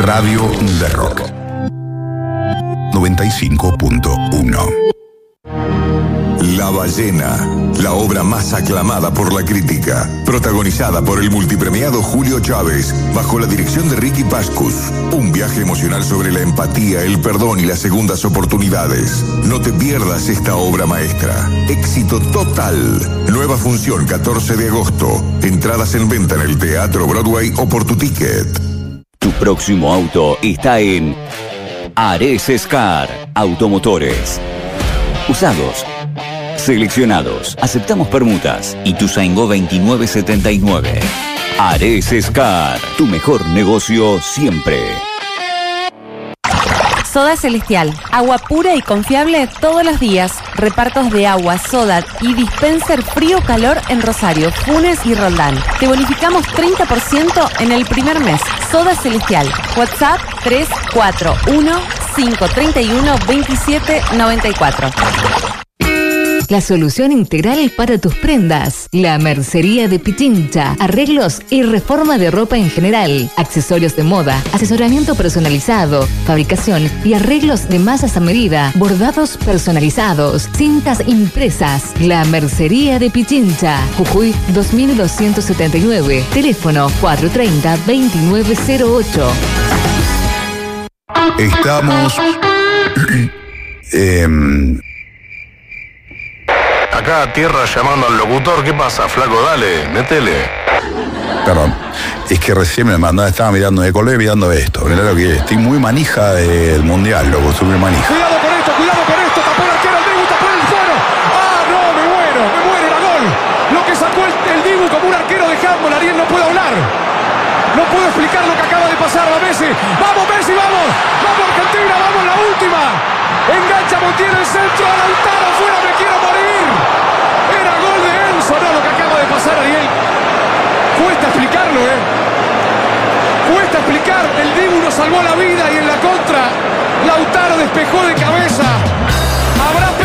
Radio de Rock 95.1. La Ballena, la obra más aclamada por la crítica, protagonizada por el multipremiado Julio Chávez, bajo la dirección de Ricky Pascus. Un viaje emocional sobre la empatía, el perdón y las segundas oportunidades. No te pierdas esta obra maestra. Éxito total. Nueva función 14 de agosto. Entradas en venta en el Teatro Broadway o por tu ticket. Tu próximo auto está en Ares Scar Automotores. Usados, seleccionados, aceptamos permutas. Ituzaingó 2979. Ares Scar, tu mejor negocio siempre. Soda Celestial, agua pura y confiable todos los días. Repartos de agua, soda y dispenser frío-calor en Rosario, Funes y Roldán. Te bonificamos 30% en el primer mes. Soda Celestial, WhatsApp 341-531-2794. La solución integral para tus prendas. La Mercería de Pichincha. Arreglos y reforma de ropa en general. Accesorios de moda. Asesoramiento personalizado. Fabricación y arreglos de masas a medida. Bordados personalizados. Cintas impresas. La Mercería de Pichincha. Jujuy 2279. Teléfono 430-2908. Estamos... Acá tierra llamando al locutor. ¿Qué pasa, flaco? Dale, métele. Perdón, es que recién me mandaba, estaba mirando de color y mirando esto. Mirá lo que es, estoy muy manija del mundial, loco, estoy muy manija. Cuidado con esto, tapó el arquero, el Dibu, tapó el Foro. ¡Ah, no, me muero, era gol! Lo que sacó el Dibu como un arquero de handball, Ariel, no puedo hablar. No puedo explicar lo que acaba de pasar a Messi. ¡Vamos, Messi, vamos! ¡Vamos, Argentina, vamos, la última! Engancha Montiel el centro, a Lautaro, fuera, me quiero morir. Era gol de Enzo, no, lo que acaba de pasar, Ariel. Cuesta explicarlo, Cuesta explicar, el Dibu nos salvó la vida.